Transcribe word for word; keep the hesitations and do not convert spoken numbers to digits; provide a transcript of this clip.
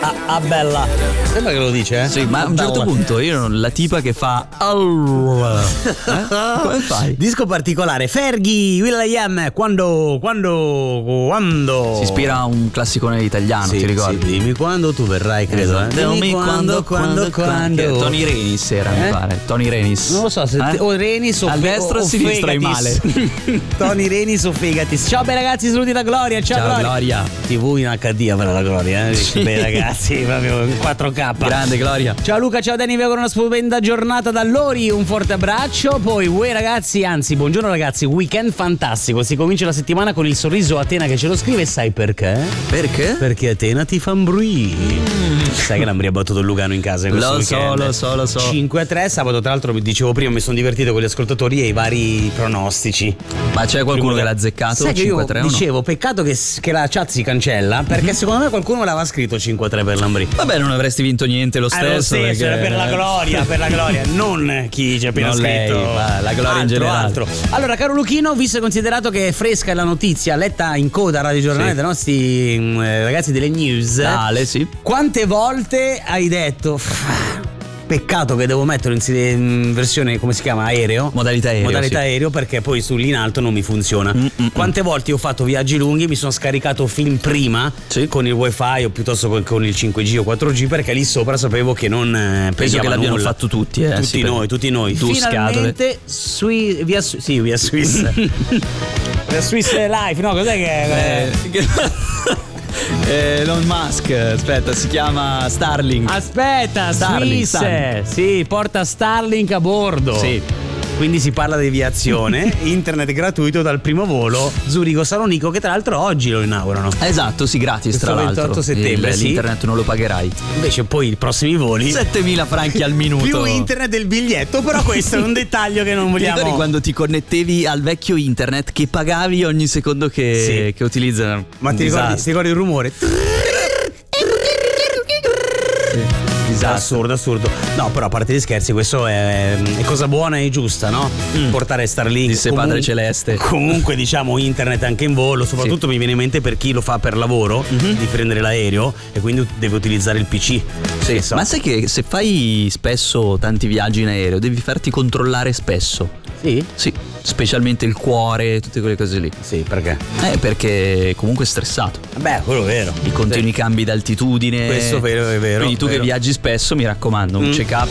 Ah, ah, bella. Sembra che lo dice, eh? Sì, ma a un certo punto io non, la tipa che fa allora, eh? Come fai? Disco particolare, Fergie, Will I Am, quando, quando, quando. Si ispira a un classicone italiano, sì, ti ricordi? Sì, dimmi quando tu verrai, credo. Esatto. Eh. Dimmi quando, quando, quando, quando. Tony Renis era, eh? mi pare. Tony Renis. Non lo so se eh? te, o Renis o a destra o a sinistra hai male. Tony Renis o Fegatis. Ciao bei ragazzi, saluti da Gloria. Ciao, Ciao Gloria. Gloria. tivù in acca di per la Gloria, eh? Sì. Bei ragazzi, proprio in quattro K. Grande Gloria. Ciao Luca, ciao Dani, vi auguro una stupenda giornata da Lori, un forte abbraccio. Poi voi ragazzi, anzi buongiorno ragazzi, weekend fantastico. Si comincia la settimana con il sorriso Atena che ce lo scrive. Sai perché? Perché? Perché Atena ti fa mbrì. Mm. Sai che l'Ambri ha battuto il Lugano in casa questo Lo weekend. so, lo so, lo so. cinque a tre, sabato tra l'altro vi dicevo prima, mi sono divertito con gli ascoltatori e i vari pronostici. Ma c'è qualcuno che l'ha azzeccato? Sai che cinque a io tre o no? dicevo, peccato che, che la chat si cancella, perché mm-hmm. secondo me qualcuno l'aveva scritto cinque a tre per l'Ambri. Vabbè, non avresti vinto niente lo stesso. Ah, lo stesso, perché... era per la gloria, per la gloria, non chi ci ha appena non scritto. Lei, ma la gloria altro, in generale. Altro. Allora, caro Luchino, visto e considerato che è fresca la notizia letta in coda a Radio Giornale sì. dai nostri eh, ragazzi delle news. Dale, sì. Quante volte hai detto peccato che devo metterlo in, in versione, come si chiama, aereo? Modalità aereo. Modalità sì. aereo, perché poi su lì in alto non mi funziona. Mm-mm. Quante volte ho fatto viaggi lunghi, mi sono scaricato film prima sì. con il wifi o piuttosto con, con il cinque G o quattro G, perché lì sopra sapevo che non eh, penso che l'abbiano nulla. fatto tutti, eh, tutti sì, noi, tutti noi. Due Finalmente sui, via, sì, via Swiss. Via Swiss Life, no, cos'è che eh, Eh, Elon Musk, aspetta, si chiama Starlink. Aspetta, Starlink, Swiss, Starlink. sì, porta Starlink a bordo. Sì. Quindi si parla di aviazione, internet gratuito dal primo volo Zurigo-Salonico, che tra l'altro oggi lo inaugurano. Esatto, sì, gratis questo tra l'altro. ventotto settembre, il, sì. L'internet non lo pagherai. Invece poi i prossimi voli settemila franchi al minuto. Più internet del biglietto, però questo è un dettaglio che non vogliamo. Ti ricordi quando ti connettevi al vecchio internet che pagavi ogni secondo che, sì. che utilizzano? Ma ti ricordi, ti ricordi il rumore? Assurdo, assurdo. No, però a parte gli scherzi, questo è, è cosa buona e giusta, no? Mm. Portare Starlink. Disse comun- Padre Celeste. Comunque, diciamo, internet anche in volo. Soprattutto sì. mi viene in mente per chi lo fa per lavoro, mm-hmm. di prendere l'aereo e quindi deve utilizzare il P C. Sì. So. Ma sai che se fai spesso tanti viaggi in aereo, devi farti controllare spesso. Sì? Sì. Specialmente il cuore, tutte quelle cose lì. Sì, perché? Eh, perché comunque è stressato. Beh, quello è vero. I continui sì. cambi d'altitudine. Questo è vero, è vero. Quindi tu vero. che viaggi spesso, mi raccomando, un mm. check-up